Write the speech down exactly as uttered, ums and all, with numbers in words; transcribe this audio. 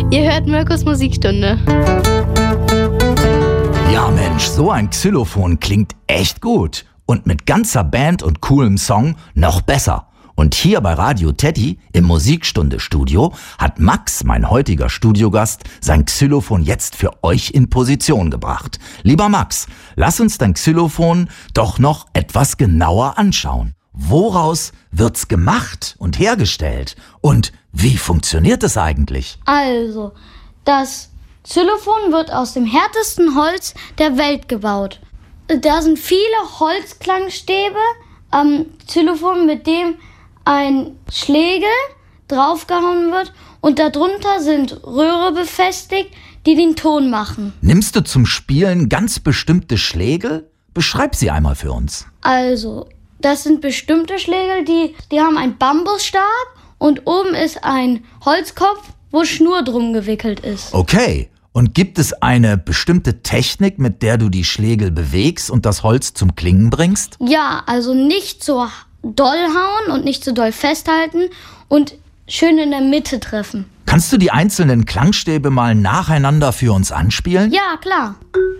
Ihr hört Mirkus Musikstunde. Ja Mensch, so ein Xylophon klingt echt gut. Und mit ganzer Band und coolem Song noch besser. Und hier bei Radio Teddy im Musikstunde-Studio hat Max, mein heutiger Studiogast, sein Xylophon jetzt für euch in Position gebracht. Lieber Max, lass uns dein Xylophon doch noch etwas genauer anschauen. Woraus wird's gemacht und hergestellt? Und wie funktioniert es eigentlich? Also, das Xylophon wird aus dem härtesten Holz der Welt gebaut. Da sind viele Holzklangstäbe am Xylophon, mit dem ein Schlägel draufgehauen wird und darunter sind Röhre befestigt, die den Ton machen. Nimmst du zum Spielen ganz bestimmte Schlägel? Beschreib sie einmal für uns. Also, das sind bestimmte Schlägel, die, die haben einen Bambusstab und oben ist ein Holzkopf, wo Schnur drum gewickelt ist. Okay. Und gibt es eine bestimmte Technik, mit der du die Schlägel bewegst und das Holz zum Klingen bringst? Ja, also nicht so doll hauen und nicht so doll festhalten und schön in der Mitte treffen. Kannst du die einzelnen Klangstäbe mal nacheinander für uns anspielen? Ja, klar.